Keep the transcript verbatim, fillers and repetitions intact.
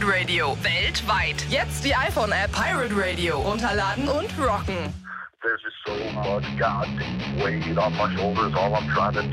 Pirate Radio. Weltweit. Jetzt die iPhone-App Pirate Radio. Runterladen und rocken. There's just so much goddamn weight on my shoulders. All I'm trying to